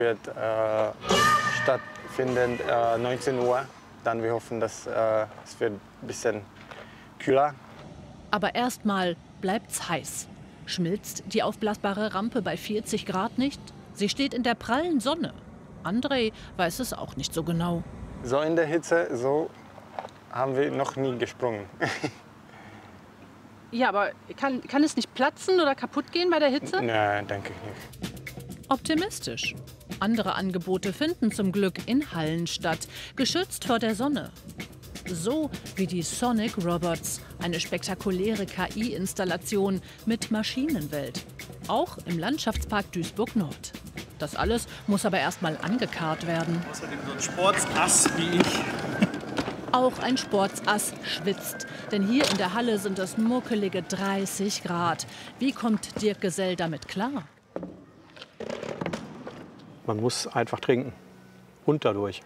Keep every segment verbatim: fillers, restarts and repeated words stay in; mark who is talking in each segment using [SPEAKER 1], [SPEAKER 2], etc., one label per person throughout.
[SPEAKER 1] wird äh, stattfinden äh, neunzehn Uhr. Dann wir hoffen, dass äh, es wird ein bisschen kühler.
[SPEAKER 2] Aber erstmal bleibt's heiß. Schmilzt die aufblasbare Rampe bei vierzig Grad nicht? Sie steht in der prallen Sonne. André weiß es auch nicht so genau.
[SPEAKER 1] So in der Hitze, so haben wir noch nie gesprungen.
[SPEAKER 3] Ja, aber kann, kann es nicht platzen oder kaputt gehen bei der Hitze?
[SPEAKER 1] Nein, denke ich nicht.
[SPEAKER 2] Optimistisch. Andere Angebote finden zum Glück in Hallen statt, geschützt vor der Sonne. So wie die Sonic Robots, eine spektakuläre K I-Installation mit Maschinenwelt. Auch im Landschaftspark Duisburg-Nord. Das alles muss aber erst mal angekarrt werden.
[SPEAKER 4] Außerdem so ein Sportsass wie ich.
[SPEAKER 2] Auch ein Sportsass schwitzt. Denn hier in der Halle sind es muckelige dreißig Grad. Wie kommt Dirk Gesell damit klar?
[SPEAKER 5] Man muss einfach trinken. Und dadurch.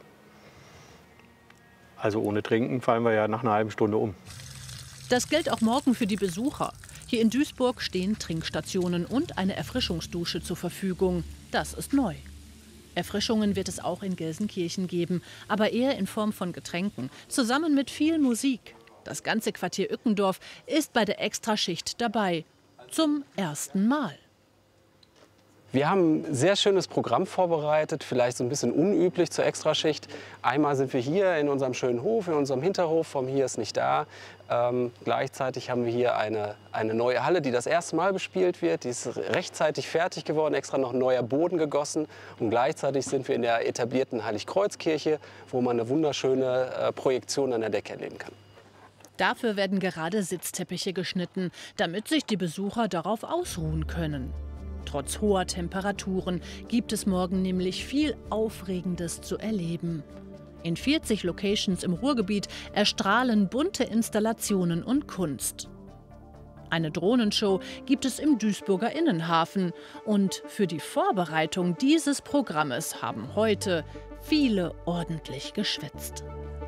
[SPEAKER 5] Also ohne Trinken fallen wir ja nach einer halben Stunde um.
[SPEAKER 2] Das gilt auch morgen für die Besucher. Hier in Duisburg stehen Trinkstationen und eine Erfrischungsdusche zur Verfügung. Das ist neu. Erfrischungen wird es auch in Gelsenkirchen geben, aber eher in Form von Getränken, zusammen mit viel Musik. Das ganze Quartier Ückendorf ist bei der Extraschicht dabei. Zum ersten Mal.
[SPEAKER 6] Wir haben ein sehr schönes Programm vorbereitet, vielleicht so ein bisschen unüblich zur Extraschicht. Einmal sind wir hier in unserem schönen Hof, in unserem Hinterhof, vom Hier ist nicht da. Ähm, gleichzeitig haben wir hier eine, eine neue Halle, die das erste Mal bespielt wird. Die ist rechtzeitig fertig geworden, extra noch ein neuer Boden gegossen. Und gleichzeitig sind wir in der etablierten Heiligkreuzkirche, wo man eine wunderschöne äh, Projektion an der Decke erleben kann.
[SPEAKER 2] Dafür werden gerade Sitzteppiche geschnitten, damit sich die Besucher darauf ausruhen können. Trotz hoher Temperaturen gibt es morgen nämlich viel Aufregendes zu erleben. In vierzig Locations im Ruhrgebiet erstrahlen bunte Installationen und Kunst. Eine Drohnenshow gibt es im Duisburger Innenhafen. Und für die Vorbereitung dieses Programmes haben heute viele ordentlich geschwitzt.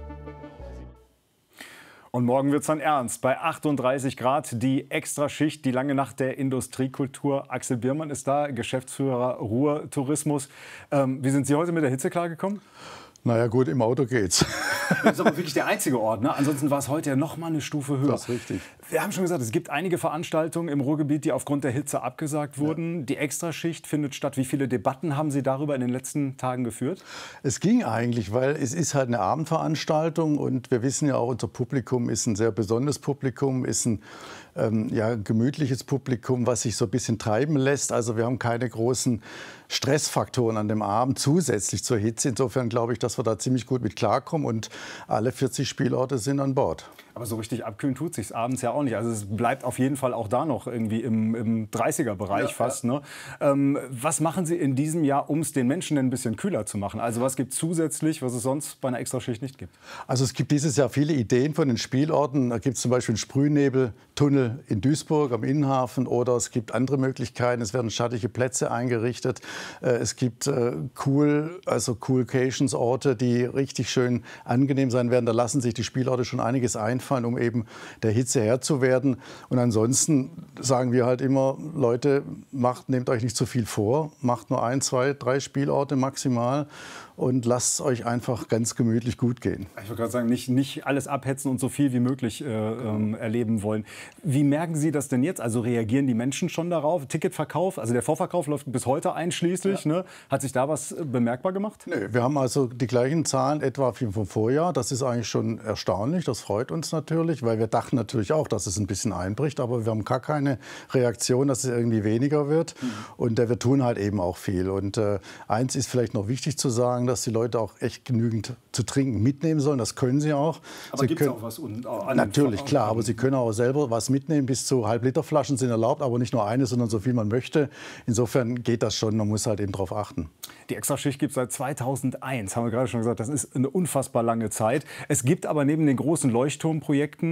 [SPEAKER 7] Und morgen wird es dann ernst. Bei achtunddreißig Grad die Extraschicht, die lange Nacht der Industriekultur. Axel Biermann ist da, Geschäftsführer Ruhr-Tourismus. Ähm, wie sind Sie heute mit der Hitze klargekommen?
[SPEAKER 8] Naja gut, im Auto geht's.
[SPEAKER 7] Das ist aber wirklich der einzige Ort, ne? Ansonsten war es heute ja noch mal eine Stufe höher.
[SPEAKER 8] Das ist richtig.
[SPEAKER 7] Wir haben schon gesagt, es gibt einige Veranstaltungen im Ruhrgebiet, die aufgrund der Hitze abgesagt wurden. Ja. Die Extraschicht findet statt. Wie viele Debatten haben Sie darüber in den letzten Tagen geführt?
[SPEAKER 8] Es ging eigentlich, weil es ist halt eine Abendveranstaltung und wir wissen ja auch, unser Publikum ist ein sehr besonderes Publikum, ist ein ähm, ja, gemütliches Publikum, was sich so ein bisschen treiben lässt. Also wir haben keine großen Stressfaktoren an dem Abend zusätzlich zur Hitze. Insofern glaube ich, dass wir da ziemlich gut mit klarkommen und alle vierzig Spielorte sind an Bord.
[SPEAKER 7] Aber so richtig abkühlen tut sich abends ja auch nicht. Also es bleibt auf jeden Fall auch da noch irgendwie im, im dreißiger-Bereich ja, fast. Ja. Ne? Ähm, was machen Sie in diesem Jahr, um es den Menschen denn ein bisschen kühler zu machen? Also was gibt es zusätzlich, was es sonst bei einer Extraschicht nicht gibt?
[SPEAKER 8] Also es gibt dieses Jahr viele Ideen von den Spielorten. Da gibt es zum Beispiel einen Sprühnebeltunnel in Duisburg am Innenhafen oder es gibt andere Möglichkeiten. Es werden schattige Plätze eingerichtet. Es gibt äh, cool, also Cool-Cations-Orte, die richtig schön angenehm sein werden. Da lassen sich die Spielorte schon einiges einfallen, um eben der Hitze Herr zu werden. Und ansonsten sagen wir halt immer, Leute, macht, nehmt euch nicht zu viel vor, macht nur ein, zwei, drei Spielorte maximal und lasst es euch einfach ganz gemütlich gut gehen.
[SPEAKER 7] Ich wollte gerade sagen, nicht, nicht alles abhetzen und so viel wie möglich äh, ähm, erleben wollen. Wie merken Sie das denn jetzt? Also reagieren die Menschen schon darauf? Ticketverkauf, also der Vorverkauf läuft bis heute einschließlich. Ja. Ne? Hat sich da was bemerkbar gemacht?
[SPEAKER 8] Nee, wir haben also die gleichen Zahlen etwa wie vom Vorjahr. Das ist eigentlich schon erstaunlich. Das freut uns natürlich, weil wir dachten natürlich auch, dass es ein bisschen einbricht. Aber wir haben gar keine Reaktion, dass es irgendwie weniger wird. Mhm. Und äh, wir tun halt eben auch viel. Und äh, eins ist vielleicht noch wichtig zu sagen, dass die Leute auch echt genügend zu trinken mitnehmen sollen. Das können sie auch.
[SPEAKER 7] Aber gibt es auch was? Und, äh,
[SPEAKER 8] natürlich, klar. Aber sie können auch selber was mitnehmen. Bis zu Halb-Liter-Flaschen sind erlaubt, aber nicht nur eine, sondern so viel man möchte. Insofern geht das schon. Man muss halt eben darauf achten.
[SPEAKER 7] Die Extraschicht gibt es seit zweitausendeins, haben wir gerade schon gesagt. Das ist eine unfassbar lange Zeit. Es gibt aber neben den großen Leuchtturmprojekten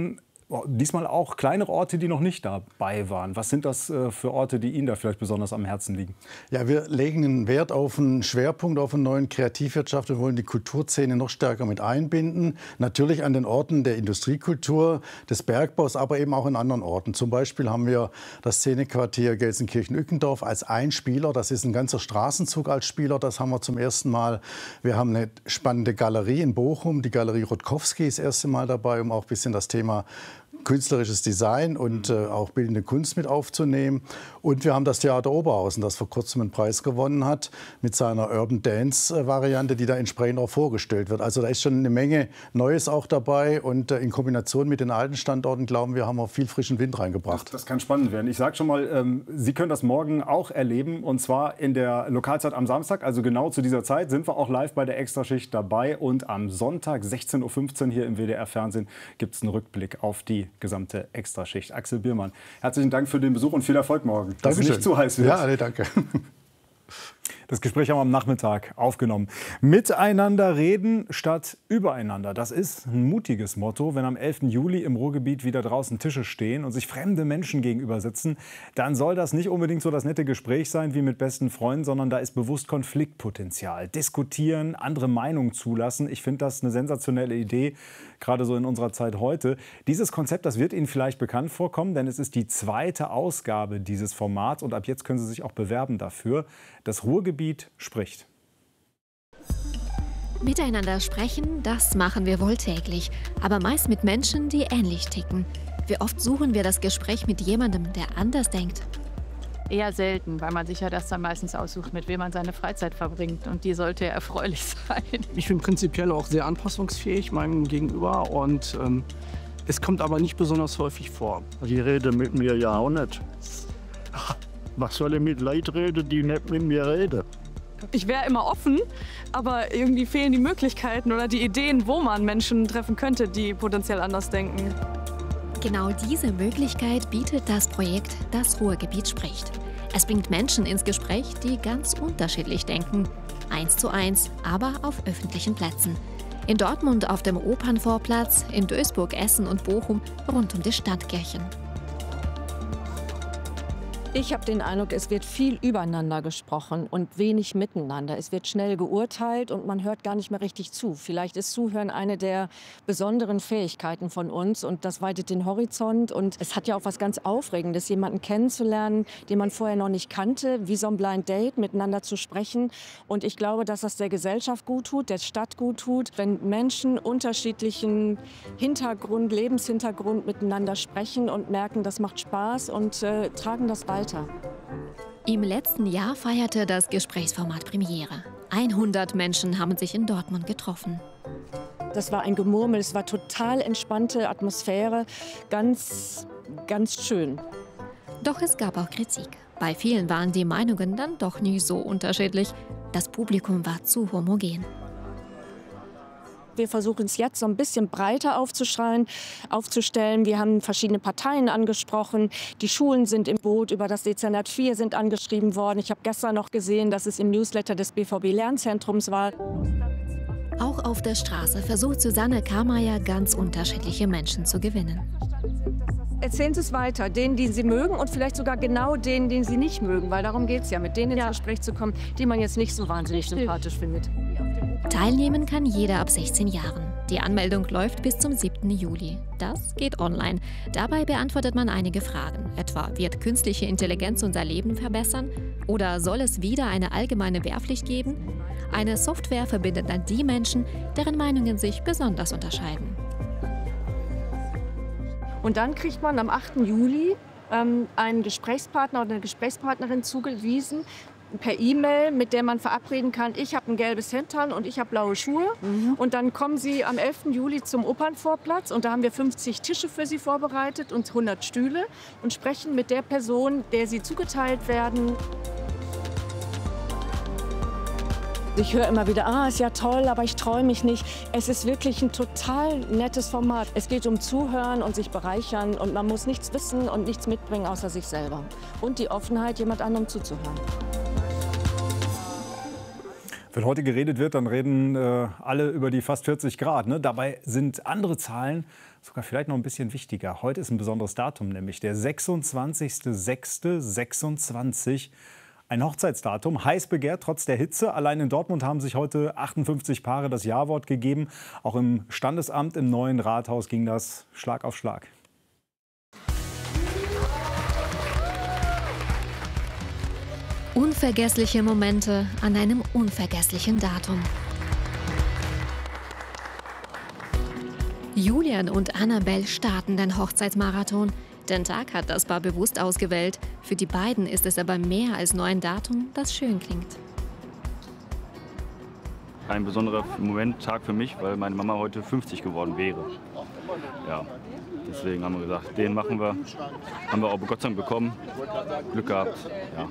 [SPEAKER 7] diesmal auch kleinere Orte, die noch nicht dabei waren. Was sind das äh, für Orte, die Ihnen da vielleicht besonders am Herzen liegen? Ja, wir legen einen Wert auf einen Schwerpunkt, auf einen neuen Kreativwirtschaft und wollen die Kulturszene noch stärker mit einbinden. Natürlich an den Orten der Industriekultur, des Bergbaus, aber eben auch in anderen Orten. Zum Beispiel haben wir das Szenequartier Gelsenkirchen-Ückendorf als ein Spieler. Das ist ein ganzer Straßenzug als Spieler. Das haben wir zum ersten Mal. Wir haben eine spannende Galerie in Bochum. Die Galerie Rutkowski ist das erste Mal dabei, um auch ein bisschen das Thema künstlerisches Design und äh, auch bildende Kunst mit aufzunehmen. Und wir haben das Theater Oberhausen, das vor kurzem einen Preis gewonnen hat, mit seiner Urban Dance-Variante, die da entsprechend auch vorgestellt wird. Also da ist schon eine Menge Neues auch dabei. Und äh, in Kombination mit den alten Standorten, glauben wir, haben wir viel frischen Wind reingebracht. Das, das kann spannend werden. Ich sage schon mal, ähm, Sie können das morgen auch erleben. Und zwar in der Lokalzeit am Samstag, also genau zu dieser Zeit, sind wir auch live bei der Extraschicht dabei. Und am Sonntag, sechzehn Uhr fünfzehn hier im W D R-Fernsehen, gibt es einen Rückblick auf die gesamte Extraschicht. Axel Biermann, herzlichen Dank für den Besuch und viel Erfolg morgen. Dass es nicht zu heiß wird. Ja, nee, danke. Das Gespräch haben wir am Nachmittag aufgenommen. Miteinander reden statt übereinander. Das ist ein mutiges Motto. Wenn am elften Juli im Ruhrgebiet wieder draußen Tische stehen und sich fremde Menschen gegenüber sitzen, dann soll das nicht unbedingt so das nette Gespräch sein wie mit besten Freunden, sondern da ist bewusst Konfliktpotenzial. Diskutieren, andere Meinungen zulassen. Ich finde das eine sensationelle Idee, gerade so in unserer Zeit heute. Dieses Konzept, das wird Ihnen vielleicht bekannt vorkommen, denn es ist die zweite Ausgabe dieses Formats und ab jetzt können Sie sich auch bewerben dafür. Das Ruhrgebiet spricht.
[SPEAKER 9] Miteinander sprechen, das machen wir wohl täglich, aber meist mit Menschen, die ähnlich ticken. Wie oft suchen wir das Gespräch mit jemandem, der anders denkt?
[SPEAKER 3] Eher selten, weil man sich ja das dann meistens aussucht, mit wem man seine Freizeit verbringt. Und die sollte ja erfreulich sein.
[SPEAKER 4] Ich bin prinzipiell auch sehr anpassungsfähig meinem Gegenüber und ähm, es kommt aber nicht besonders häufig vor.
[SPEAKER 10] Die reden mit mir ja auch nicht. Was soll ich mit Leuten reden, die nicht mit mir reden?
[SPEAKER 11] Ich wäre immer offen, aber irgendwie fehlen die Möglichkeiten oder die Ideen, wo man Menschen treffen könnte, die potenziell anders denken.
[SPEAKER 9] Genau diese Möglichkeit bietet das Projekt Das Ruhrgebiet spricht. Es bringt Menschen ins Gespräch, die ganz unterschiedlich denken. Eins zu eins, aber auf öffentlichen Plätzen. In Dortmund auf dem Opernvorplatz, in Duisburg, Essen und Bochum rund um die Stadtkirchen.
[SPEAKER 12] Ich habe den Eindruck, es wird viel übereinander gesprochen und wenig miteinander. Es wird schnell geurteilt und man hört gar nicht mehr richtig zu. Vielleicht ist Zuhören eine der besonderen Fähigkeiten von uns und das weitet den Horizont. Und es hat ja auch was ganz Aufregendes, jemanden kennenzulernen, den man vorher noch nicht kannte, wie so ein Blind Date, miteinander zu sprechen. Und ich glaube, dass das der Gesellschaft gut tut, der Stadt gut tut, wenn Menschen unterschiedlichen Hintergrund, Lebenshintergrund miteinander sprechen und merken, das macht Spaß und äh, tragen das weiter.
[SPEAKER 9] Im letzten Jahr feierte das Gesprächsformat Premiere. hundert Menschen haben sich in Dortmund getroffen.
[SPEAKER 12] Das war ein Gemurmel, es war total entspannte Atmosphäre, ganz, ganz schön.
[SPEAKER 9] Doch es gab auch Kritik. Bei vielen waren die Meinungen dann doch nie so unterschiedlich. Das Publikum war zu homogen.
[SPEAKER 12] Wir versuchen es jetzt so ein bisschen breiter aufzuschreien, aufzustellen. Wir haben verschiedene Parteien angesprochen. Die Schulen sind im Boot, über das Dezernat vier sind angeschrieben worden. Ich habe gestern noch gesehen, dass es im Newsletter des B V B-Lernzentrums war.
[SPEAKER 9] Auch auf der Straße versucht Susanne Karmeier, ganz unterschiedliche Menschen zu gewinnen.
[SPEAKER 11] Erzählen Sie es weiter, denen, die Sie mögen und vielleicht sogar genau denen, die Sie nicht mögen. Weil darum geht es ja, mit denen ins ja. Gespräch zu kommen, die man jetzt nicht so wahnsinnig sympathisch findet.
[SPEAKER 9] Teilnehmen kann jeder ab sechzehn Jahren. Die Anmeldung läuft bis zum siebten Juli. Das geht online. Dabei beantwortet man einige Fragen. Etwa, wird künstliche Intelligenz unser Leben verbessern? Oder soll es wieder eine allgemeine Wehrpflicht geben? Eine Software verbindet dann die Menschen, deren Meinungen sich besonders unterscheiden.
[SPEAKER 12] Und dann kriegt man am achten Juli ähm, einen Gesprächspartner oder eine Gesprächspartnerin zugewiesen, per E-Mail, mit der man verabreden kann, ich habe ein gelbes Hemd an und ich habe blaue Schuhe. Mhm. Und dann kommen Sie am elften Juli zum Opernvorplatz und da haben wir fünfzig Tische für Sie vorbereitet und hundert Stühle und sprechen mit der Person, der Sie zugeteilt werden. Ich höre immer wieder, ah, ist ja toll, aber ich traue mich nicht. Es ist wirklich ein total nettes Format. Es geht um Zuhören und sich bereichern und man muss nichts wissen und nichts mitbringen außer sich selber. Und die Offenheit, jemand anderem zuzuhören.
[SPEAKER 7] Wenn heute geredet wird, dann reden äh, alle über die fast vierzig Grad. Ne? Dabei sind andere Zahlen sogar vielleicht noch ein bisschen wichtiger. Heute ist ein besonderes Datum, nämlich der sechsundzwanzigster sechster sechsundzwanzig. Ein Hochzeitsdatum, heiß begehrt trotz der Hitze. Allein in Dortmund haben sich heute achtundfünfzig Paare das Ja-Wort gegeben. Auch im Standesamt im neuen Rathaus ging das Schlag auf Schlag.
[SPEAKER 9] Unvergessliche Momente an einem unvergesslichen Datum. Julian und Annabelle starten den Hochzeitsmarathon. Den Tag hat das Paar bewusst ausgewählt. Für die beiden ist es aber mehr als nur ein Datum, das schön klingt.
[SPEAKER 13] Ein besonderer Moment, Tag für mich, weil meine Mama heute fünfzig geworden wäre. Ja, deswegen haben wir gesagt, den machen wir. Haben wir auch Gott sei Dank bekommen. Glück gehabt. Ja.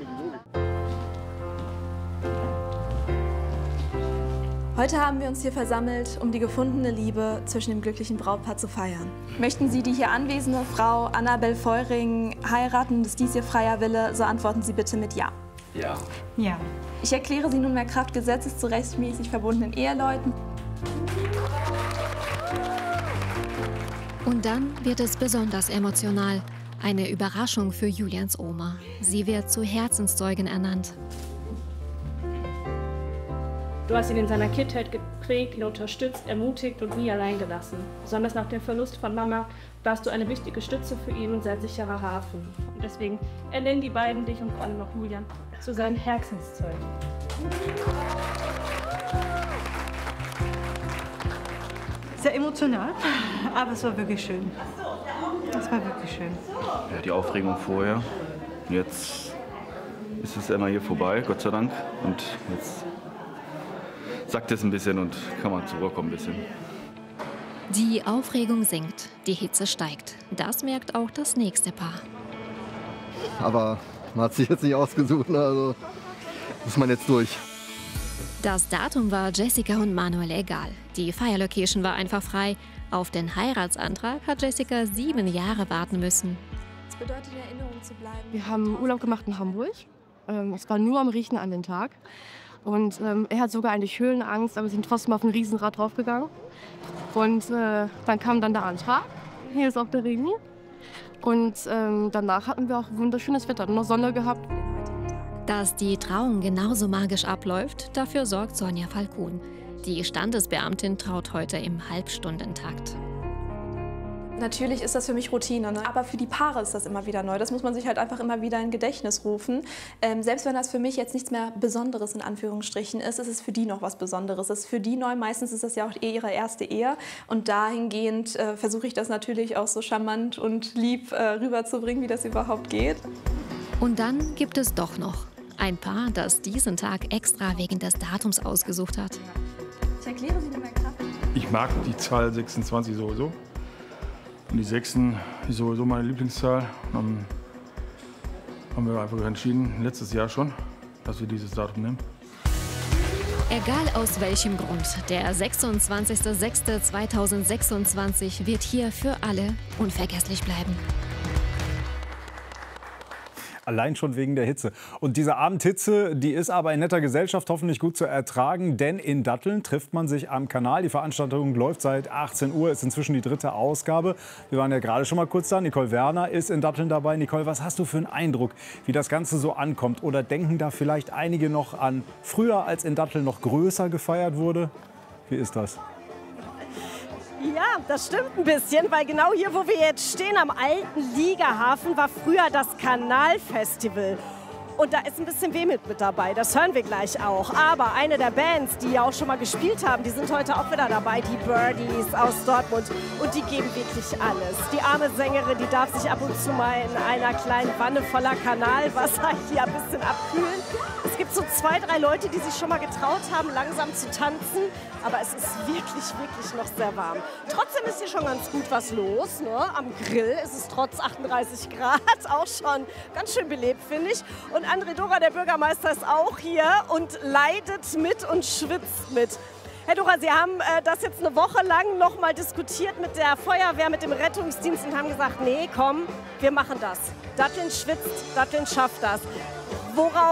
[SPEAKER 14] Heute haben wir uns hier versammelt, um die gefundene Liebe zwischen dem glücklichen Brautpaar zu feiern. Möchten Sie die hier anwesende Frau Annabelle Feuring heiraten? Ist dies Ihr freier Wille? So antworten Sie bitte mit Ja.
[SPEAKER 13] Ja.
[SPEAKER 14] Ja. Ich erkläre Sie nunmehr Kraft Gesetzes zu rechtmäßig verbundenen Eheleuten.
[SPEAKER 9] Und dann wird es besonders emotional. Eine Überraschung für Julians Oma. Sie wird zur Herzenszeugin ernannt.
[SPEAKER 15] Du hast ihn in seiner Kindheit geprägt, ihn unterstützt, ermutigt und nie allein gelassen. Besonders nach dem Verlust von Mama warst du eine wichtige Stütze für ihn und sein sicherer Hafen. Und deswegen ernennen die beiden dich und vor allem auch Julian zu seinen Herzenszeugen.
[SPEAKER 16] Sehr emotional, aber es war wirklich schön. Es war wirklich schön.
[SPEAKER 13] Ja, die Aufregung vorher. Jetzt ist es einmal hier vorbei, Gott sei Dank. Und jetzt sackt es ein bisschen und kann man zur Ruhe kommen ein bisschen.
[SPEAKER 9] Die Aufregung sinkt, die Hitze steigt. Das merkt auch das nächste Paar.
[SPEAKER 17] Aber man hat sich jetzt nicht ausgesucht, also ist man jetzt durch.
[SPEAKER 9] Das Datum war Jessica und Manuel egal. Die Feierlocation war einfach frei. Auf den Heiratsantrag hat Jessica sieben Jahre warten müssen.
[SPEAKER 14] Es bedeutet, in Erinnerung zu bleiben.
[SPEAKER 18] Wir haben Urlaub gemacht in Hamburg. Ähm, es war nur am Riechen an den Tag. Und ähm, er hat sogar eigentlich Höhenangst, aber wir sind trotzdem auf ein Riesenrad draufgegangen. Und äh, dann kam dann der Antrag. Hier ist auch der Remi. Und ähm, danach hatten wir auch wunderschönes Wetter, noch Sonne gehabt.
[SPEAKER 9] Dass die Trauung genauso magisch abläuft, dafür sorgt Sonja Falcon. Die Standesbeamtin traut heute im Halbstundentakt.
[SPEAKER 14] Natürlich ist das für mich Routine, ne? Aber für die Paare ist das immer wieder neu. Das muss man sich halt einfach immer wieder in Gedächtnis rufen. Ähm, selbst wenn das für mich jetzt nichts mehr Besonderes in Anführungsstrichen ist, ist es für die noch was Besonderes. Das ist für die neu. Meistens ist das ja auch eh ihre erste Ehe. Und dahingehend äh, versuche ich das natürlich auch so charmant und lieb äh, rüberzubringen, wie das überhaupt geht.
[SPEAKER 9] Und dann gibt es doch noch ein Paar, das diesen Tag extra wegen des Datums ausgesucht hat.
[SPEAKER 14] Ich erkläre Sie nochmal Kraft.
[SPEAKER 19] Ich mag die Zahl sechsundzwanzig sowieso. Und die sechsten ist sowieso meine Lieblingszahl. Dann haben wir einfach entschieden, letztes Jahr schon, dass wir dieses Datum nehmen.
[SPEAKER 9] Egal aus welchem Grund, der sechsundzwanzigster sechster zweitausendsechsundzwanzig wird hier für alle unvergesslich bleiben.
[SPEAKER 7] Allein schon wegen der Hitze. Und diese Abendhitze, die ist aber in netter Gesellschaft hoffentlich gut zu ertragen, denn in Datteln trifft man sich am Kanal. Die Veranstaltung läuft seit achtzehn Uhr, ist inzwischen die dritte Ausgabe. Wir waren ja gerade schon mal kurz da. Nicole Werner ist in Datteln dabei. Nicole, was hast du für einen Eindruck, wie das Ganze so ankommt? Oder denken da vielleicht einige noch an früher, als in Datteln noch größer gefeiert wurde? Wie ist das?
[SPEAKER 20] Ja, das stimmt ein bisschen, weil genau hier, wo wir jetzt stehen, am alten Liegerhafen, war früher das Kanalfestival. Und da ist ein bisschen Wehmut mit dabei, das hören wir gleich auch. Aber eine der Bands, die ja auch schon mal gespielt haben, die sind heute auch wieder dabei, die Birdies aus Dortmund. Und die geben wirklich alles. Die arme Sängerin, die darf sich ab und zu mal in einer kleinen Wanne voller Kanalwasser hier ein bisschen abkühlen. Es gibt so zwei, drei Leute, die sich schon mal getraut haben, langsam zu tanzen. Aber es ist wirklich, wirklich noch sehr warm. Trotzdem ist hier schon ganz gut was los. Ne? Am Grill ist es trotz achtunddreißig Grad auch schon ganz schön belebt, finde ich. Und André Dora, der Bürgermeister, ist auch hier und leidet mit und schwitzt mit. Herr Dora, Sie haben äh, das jetzt eine Woche lang noch mal diskutiert mit der Feuerwehr, mit dem Rettungsdienst und haben gesagt, nee, komm, wir machen das. Datteln schwitzt, Datteln schafft das. Worauf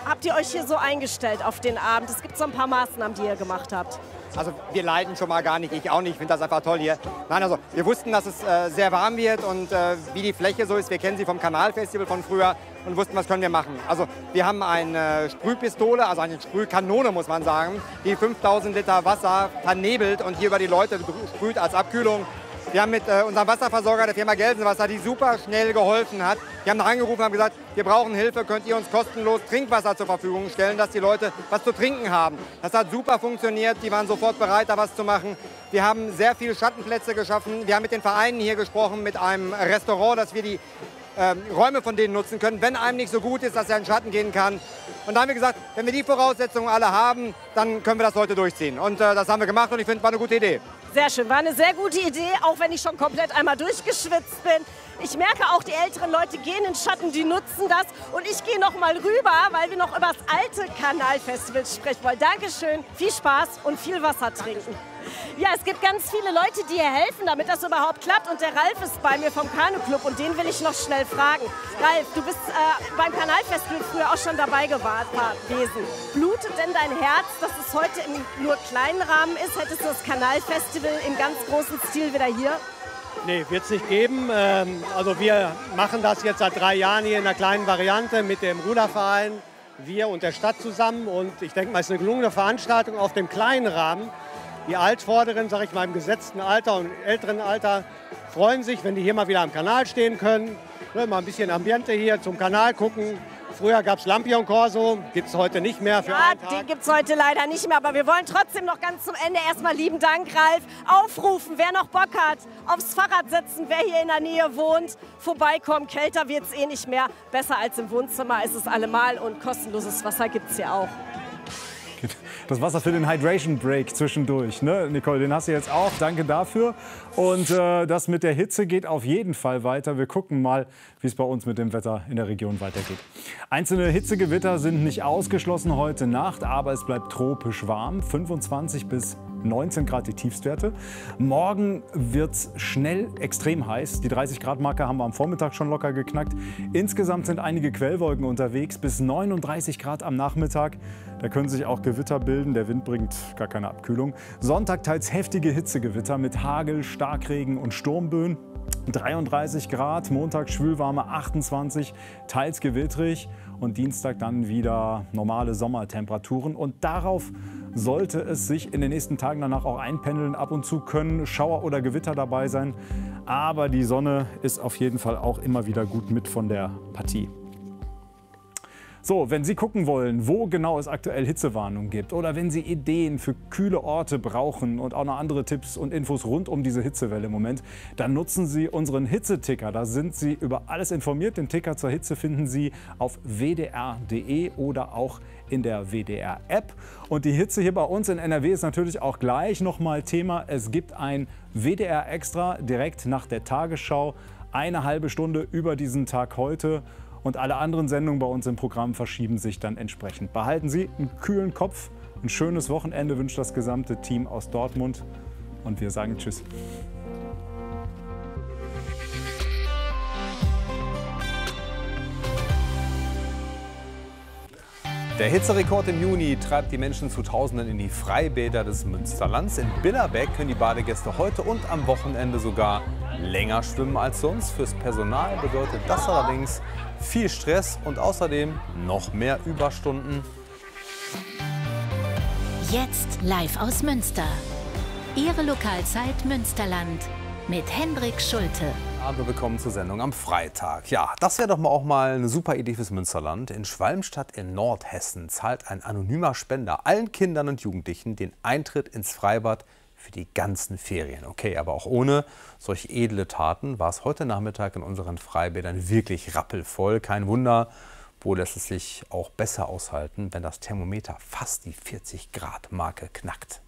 [SPEAKER 20] habt ihr euch hier so eingestellt auf den Abend? Es gibt so ein paar Maßnahmen, die ihr gemacht habt.
[SPEAKER 21] Also wir leiden schon mal gar nicht, ich auch nicht, ich finde das einfach toll hier. Nein, also wir wussten, dass es äh, sehr warm wird und äh, wie die Fläche so ist. Wir kennen sie vom Kanalfestival von früher und wussten, was können wir machen. Also wir haben eine Sprühpistole, also eine Sprühkanone muss man sagen, die fünftausend Liter Wasser vernebelt und hier über die Leute sprüht als Abkühlung. Wir haben mit äh, unserem Wasserversorger, der Firma Gelsenwasser, die super schnell geholfen hat. Die haben angerufen und haben gesagt, wir brauchen Hilfe, könnt ihr uns kostenlos Trinkwasser zur Verfügung stellen, dass die Leute was zu trinken haben. Das hat super funktioniert, die waren sofort bereit, da was zu machen. Wir haben sehr viele Schattenplätze geschaffen. Wir haben mit den Vereinen hier gesprochen, mit einem Restaurant, dass wir die ähm, Räume von denen nutzen können, wenn einem nicht so gut ist, dass er in den Schatten gehen kann. Und da haben wir gesagt, wenn wir die Voraussetzungen alle haben, dann können wir das heute durchziehen. Und äh, das haben wir gemacht und ich finde, war eine gute Idee.
[SPEAKER 20] Sehr schön, war eine sehr gute Idee, auch wenn ich schon komplett einmal durchgeschwitzt bin. Ich merke auch, die älteren Leute gehen in den Schatten, die nutzen das. Und ich gehe noch mal rüber, weil wir noch über das alte Kanalfestival sprechen wollen. Dankeschön, viel Spaß und viel Wasser trinken. Ja, es gibt ganz viele Leute, die hier helfen, damit das überhaupt klappt. Und der Ralf ist bei mir vom Kanu-Club und den will ich noch schnell fragen. Ralf, du bist äh, beim Kanalfestival früher auch schon dabei gewesen. Blutet denn dein Herz, dass es heute im nur kleinen Rahmen ist? Hättest du das Kanalfestival im ganz großen Stil wieder hier?
[SPEAKER 22] Nee, wird es nicht geben. Ähm, also wir machen das jetzt seit drei Jahren hier in einer kleinen Variante mit dem Ruderverein, wir und der Stadt zusammen. Und ich denke mal, es ist eine gelungene Veranstaltung auf dem kleinen Rahmen. Die Altvorderen, sage ich mal, im gesetzten Alter und älteren Alter freuen sich, wenn die hier mal wieder am Kanal stehen können. Ne, mal ein bisschen Ambiente hier zum Kanal gucken. Früher gab es Lampion Corso, gibt es heute nicht mehr für
[SPEAKER 20] ja,
[SPEAKER 22] einen Tag.
[SPEAKER 20] Den gibt es heute leider nicht mehr, aber wir wollen trotzdem noch ganz zum Ende erstmal lieben Dank, Ralf. Aufrufen, wer noch Bock hat, aufs Fahrrad setzen, wer hier in der Nähe wohnt, vorbeikommen. Kälter wird es eh nicht mehr. Besser als im Wohnzimmer ist es allemal und kostenloses Wasser gibt es hier auch.
[SPEAKER 7] Das Wasser für den Hydration Break zwischendurch, ne? Nicole, den hast du jetzt auch. Danke dafür. Und äh, das mit der Hitze geht auf jeden Fall weiter. Wir gucken mal, wie es bei uns mit dem Wetter in der Region weitergeht. Einzelne Hitzegewitter sind nicht ausgeschlossen heute Nacht, aber es bleibt tropisch warm. fünfundzwanzig bis neunzehn Grad die Tiefstwerte. Morgen wird es schnell extrem heiß. Die dreißig Grad Marke haben wir am Vormittag schon locker geknackt. Insgesamt sind einige Quellwolken unterwegs, bis neununddreißig Grad am Nachmittag. Da können sich auch Gewitter bilden. Der Wind bringt gar keine Abkühlung. Sonntag teils heftige Hitzegewitter mit Hagel, Starkregen und Sturmböen. dreiunddreißig Grad, Montag schwülwarme achtundzwanzig, teils gewittrig. Und Dienstag dann wieder normale Sommertemperaturen. Und darauf sollte es sich in den nächsten Tagen danach auch einpendeln. Ab und zu können Schauer oder Gewitter dabei sein. Aber die Sonne ist auf jeden Fall auch immer wieder gut mit von der Partie. So, wenn Sie gucken wollen, wo genau es aktuell Hitzewarnungen gibt oder wenn Sie Ideen für kühle Orte brauchen und auch noch andere Tipps und Infos rund um diese Hitzewelle im Moment, dann nutzen Sie unseren Hitzeticker. Da sind Sie über alles informiert. Den Ticker zur Hitze finden Sie auf w d r punkt d e oder auch in der W D R-App. Und die Hitze hier bei uns in N R W ist natürlich auch gleich nochmal Thema. Es gibt ein W D R-Extra direkt nach der Tagesschau. Eine halbe Stunde über diesen Tag heute. Und alle anderen Sendungen bei uns im Programm verschieben sich dann entsprechend. Behalten Sie einen kühlen Kopf. Ein schönes Wochenende wünscht das gesamte Team aus Dortmund. Und wir sagen Tschüss.
[SPEAKER 23] Der Hitzerekord im Juni treibt die Menschen zu Tausenden in die Freibäder des Münsterlands. In Billerbeck können die Badegäste heute und am Wochenende sogar länger schwimmen als sonst. Fürs Personal bedeutet das allerdings viel Stress und außerdem noch mehr Überstunden.
[SPEAKER 24] Jetzt live aus Münster. Ihre Lokalzeit Münsterland mit Hendrik Schulte.
[SPEAKER 23] Wir bekommen zur Sendung am Freitag. Ja, das wäre doch mal auch mal eine super Idee fürs Münsterland. In Schwalmstadt in Nordhessen zahlt ein anonymer Spender allen Kindern und Jugendlichen den Eintritt ins Freibad für die ganzen Ferien. Okay, aber auch ohne solch edle Taten war es heute Nachmittag in unseren Freibädern wirklich rappelvoll. Kein Wunder, wo lässt es sich auch besser aushalten, wenn das Thermometer fast die vierzig Grad Marke knackt.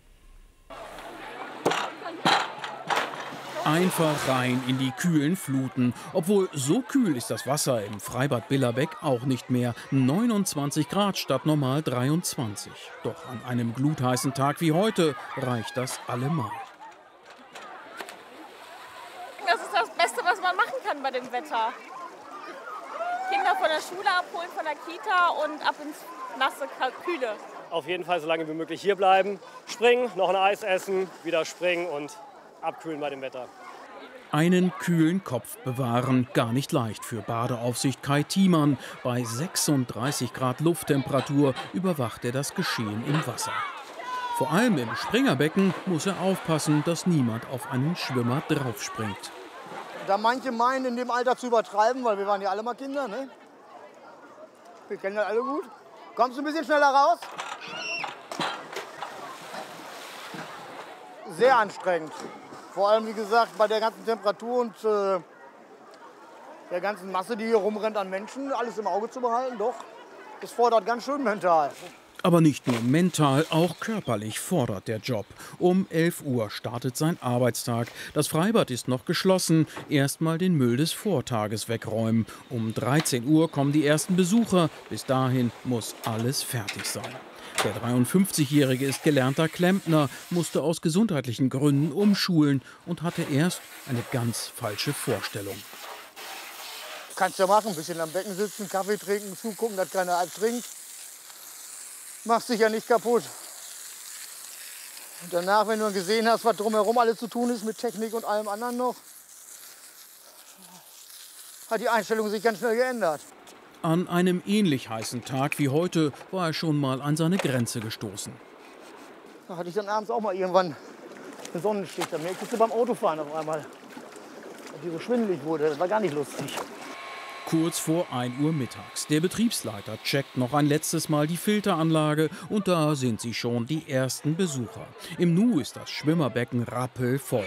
[SPEAKER 25] Einfach rein in die kühlen Fluten. Obwohl, so kühl ist das Wasser im Freibad Billerbeck auch nicht mehr. neunundzwanzig Grad statt normal dreiundzwanzig. Doch an einem glutheißen Tag wie heute reicht das allemal.
[SPEAKER 26] Das ist das Beste, was man machen kann bei dem Wetter.
[SPEAKER 1] Kinder von der Schule abholen, von der Kita und ab ins nasse Kühle.
[SPEAKER 2] Auf jeden Fall so lange wie möglich hier bleiben, springen, noch ein Eis essen, wieder springen und abkühlen bei dem Wetter.
[SPEAKER 25] Einen kühlen Kopf bewahren, gar nicht leicht für Badeaufsicht Kai Thiemann. Bei sechsunddreißig Grad Lufttemperatur überwacht er das Geschehen im Wasser. Vor allem im Springerbecken muss er aufpassen, dass niemand auf einen Schwimmer draufspringt.
[SPEAKER 5] Da manche meinen, in dem Alter zu übertreiben, weil wir waren ja alle mal Kinder, ne? Wir kennen das alle gut. Kommst du ein bisschen schneller raus? Sehr anstrengend. Vor allem, wie gesagt, bei der ganzen Temperatur und äh, der ganzen Masse, die hier rumrennt an Menschen, alles im Auge zu behalten, doch, das fordert ganz schön mental.
[SPEAKER 25] Aber nicht nur mental, auch körperlich fordert der Job. Um elf Uhr startet sein Arbeitstag. Das Freibad ist noch geschlossen. Erstmal den Müll des Vortages wegräumen. Um dreizehn Uhr kommen die ersten Besucher. Bis dahin muss alles fertig sein. Der dreiundfünfzigjährige ist gelernter Klempner, musste aus gesundheitlichen Gründen umschulen und hatte erst eine ganz falsche Vorstellung.
[SPEAKER 5] Kannst ja machen, ein bisschen am Becken sitzen, Kaffee trinken, zugucken, dass keiner alles trinkt. Machst dich ja nicht kaputt. Und danach, wenn du gesehen hast, was drumherum alles zu tun ist, mit Technik und allem anderen noch, hat die Einstellung sich ganz schnell geändert.
[SPEAKER 25] An einem ähnlich heißen Tag wie heute war er schon mal an seine Grenze gestoßen.
[SPEAKER 5] Da hatte ich dann abends auch mal irgendwann einen Sonnenstich. Da merkte ich beim Autofahren auf einmal, dass die so schwindelig wurde. Das war gar nicht lustig.
[SPEAKER 25] Kurz vor ein Uhr mittags. Der Betriebsleiter checkt noch ein letztes Mal die Filteranlage und da sind sie schon die ersten Besucher. Im Nu ist das Schwimmerbecken rappelvoll.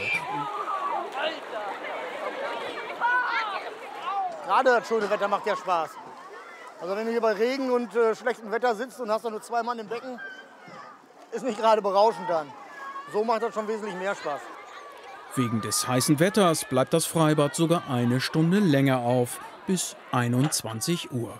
[SPEAKER 5] Gerade das schöne Wetter macht ja Spaß. Also wenn du hier bei Regen und äh, schlechtem Wetter sitzt und hast dann nur zwei Mann im Becken, ist nicht gerade berauschend dann. So macht das schon wesentlich mehr Spaß.
[SPEAKER 25] Wegen des heißen Wetters bleibt das Freibad sogar eine Stunde länger auf, bis einundzwanzig Uhr.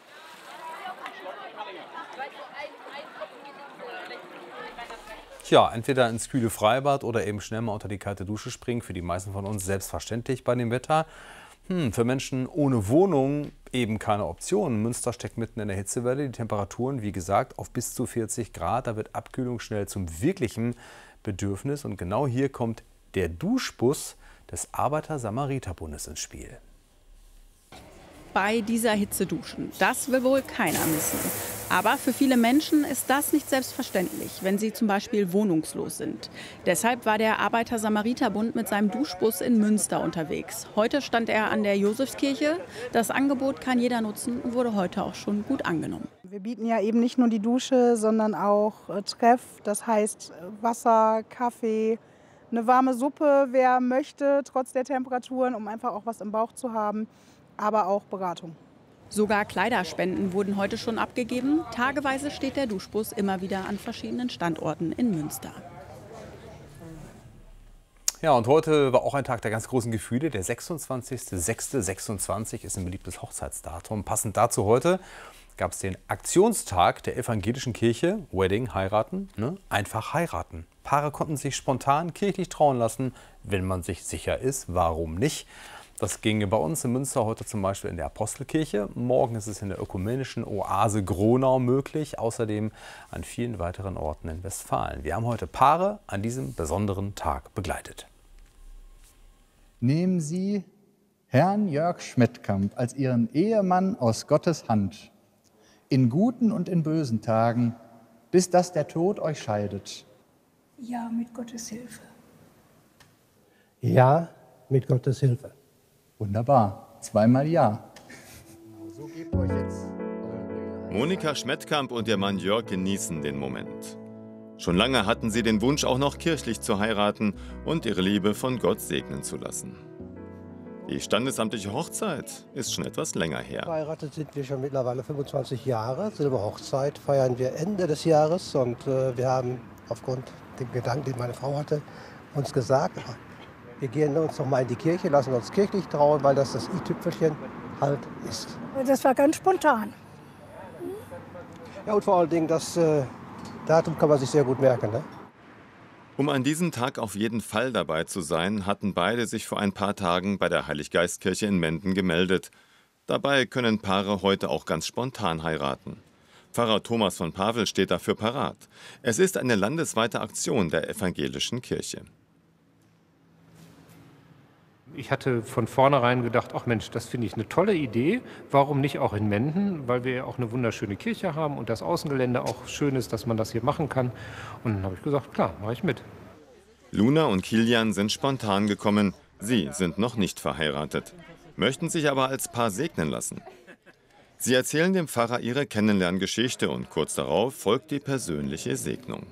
[SPEAKER 23] Tja, entweder ins kühle Freibad oder eben schnell mal unter die kalte Dusche springen. Für die meisten von uns selbstverständlich bei dem Wetter. Hm, für Menschen ohne Wohnung eben keine Option. Münster steckt mitten in der Hitzewelle. Die Temperaturen, wie gesagt, auf bis zu vierzig Grad. Da wird Abkühlung schnell zum wirklichen Bedürfnis. Und genau hier kommt der Duschbus des Arbeiter-Samariter-Bundes ins Spiel.
[SPEAKER 6] Bei dieser Hitze duschen, das will wohl keiner missen. Aber für viele Menschen ist das nicht selbstverständlich, wenn sie zum Beispiel wohnungslos sind. Deshalb war der Arbeiter-Samariter-Bund mit seinem Duschbus in Münster unterwegs. Heute stand er an der Josefskirche. Das Angebot kann jeder nutzen und wurde heute auch schon gut angenommen.
[SPEAKER 8] Wir bieten ja eben nicht nur die Dusche, sondern auch äh, Treff, das heißt Wasser, Kaffee, eine warme Suppe, wer möchte, trotz der Temperaturen, um einfach auch was im Bauch zu haben, aber auch Beratung.
[SPEAKER 6] Sogar Kleiderspenden wurden heute schon abgegeben. Tageweise steht der Duschbus immer wieder an verschiedenen Standorten in Münster.
[SPEAKER 23] Ja, und heute war auch ein Tag der ganz großen Gefühle. Der sechsundzwanzigster sechster sechsundzwanzig ist ein beliebtes Hochzeitsdatum. Passend dazu heute gab es den Aktionstag der evangelischen Kirche, Wedding, heiraten, ne? Einfach heiraten. Paare konnten sich spontan kirchlich trauen lassen, wenn man sich sicher ist, warum nicht. Das ginge bei uns in Münster heute zum Beispiel in der Apostelkirche. Morgen ist es in der ökumenischen Oase Gronau möglich, außerdem an vielen weiteren Orten in Westfalen. Wir haben heute Paare an diesem besonderen Tag begleitet.
[SPEAKER 26] Nehmen Sie Herrn Jörg Schmettkamp als Ihren Ehemann aus Gottes Hand, in guten und in bösen Tagen, bis dass der Tod euch scheidet.
[SPEAKER 27] Ja, mit Gottes Hilfe.
[SPEAKER 26] Ja, mit Gottes Hilfe. Wunderbar, zweimal ja. So gebt euch jetzt.
[SPEAKER 28] Monika Schmettkamp und ihr Mann Jörg genießen den Moment. Schon lange hatten sie den Wunsch, auch noch kirchlich zu heiraten und ihre Liebe von Gott segnen zu lassen. Die standesamtliche Hochzeit ist schon etwas länger her.
[SPEAKER 29] Verheiratet sind wir schon mittlerweile fünfundzwanzig Jahre. Silberhochzeit feiern wir Ende des Jahres und äh, wir haben aufgrund dem Gedanken, den meine Frau hatte, uns gesagt, wir gehen uns noch mal in die Kirche, lassen uns kirchlich trauen, weil das das i-Tüpfelchen halt ist.
[SPEAKER 27] Das war ganz spontan.
[SPEAKER 29] Ja, und vor allen Dingen, das äh, Datum kann man sich sehr gut merken. Ne?
[SPEAKER 28] Um an diesem Tag auf jeden Fall dabei zu sein, hatten beide sich vor ein paar Tagen bei der Heiliggeistkirche in Menden gemeldet. Dabei können Paare heute auch ganz spontan heiraten. Pfarrer Thomas von Pavel steht dafür parat. Es ist eine landesweite Aktion der evangelischen Kirche.
[SPEAKER 3] Ich hatte von vornherein gedacht, ach Mensch, das finde ich eine tolle Idee. Warum nicht auch in Menden? Weil wir ja auch eine wunderschöne Kirche haben und das Außengelände auch schön ist, dass man das hier machen kann. Und dann habe ich gesagt, klar, mache ich mit.
[SPEAKER 28] Luna und Kilian sind spontan gekommen. Sie sind noch nicht verheiratet, möchten sich aber als Paar segnen lassen. Sie erzählen dem Pfarrer ihre Kennenlerngeschichte und kurz darauf folgt die persönliche Segnung.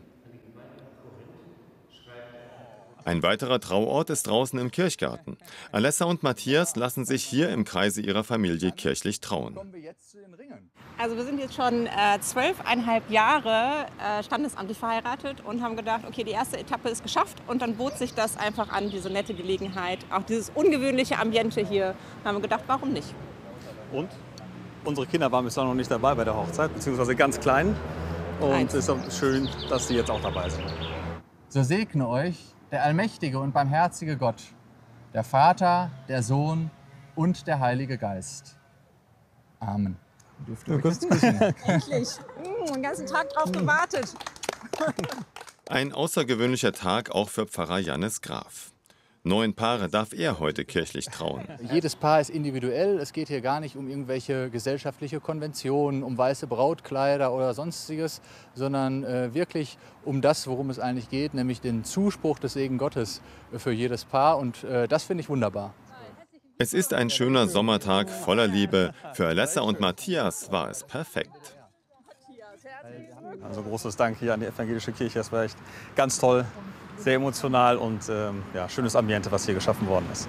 [SPEAKER 28] Ein weiterer Trauort ist draußen im Kirchgarten. Alessa und Matthias lassen sich hier im Kreise ihrer Familie kirchlich trauen.
[SPEAKER 4] Also wir sind jetzt schon äh, zwölfeinhalb Jahre äh, standesamtlich verheiratet und haben gedacht, okay, die erste Etappe ist geschafft und dann bot sich das einfach an, diese nette Gelegenheit, auch dieses ungewöhnliche Ambiente hier. Da haben wir gedacht, warum nicht?
[SPEAKER 10] Und unsere Kinder waren bislang noch nicht dabei bei der Hochzeit, beziehungsweise ganz klein. Und es ist auch schön, dass sie jetzt auch dabei sind.
[SPEAKER 26] So segne euch der allmächtige und barmherzige Gott, der Vater, der Sohn und der Heilige Geist. Amen. Dürft ihr euch jetzt küssen.
[SPEAKER 4] Endlich. Mm, den ganzen Tag drauf gewartet.
[SPEAKER 28] Ein außergewöhnlicher Tag auch für Pfarrer Jannis Graf. Neun Paare darf er heute kirchlich trauen.
[SPEAKER 26] Jedes Paar ist individuell. Es geht hier gar nicht um irgendwelche gesellschaftliche Konventionen, um weiße Brautkleider oder sonstiges, sondern äh, wirklich um das, worum es eigentlich geht, nämlich den Zuspruch des Segen Gottes für jedes Paar. Und äh, das finde ich wunderbar.
[SPEAKER 28] Es ist ein schöner Sommertag voller Liebe. Für Alessa und Matthias war es perfekt.
[SPEAKER 10] Also großes Dank hier an die evangelische Kirche. Das war echt ganz toll. Sehr emotional und ähm, ja, schönes Ambiente, was hier geschaffen worden ist.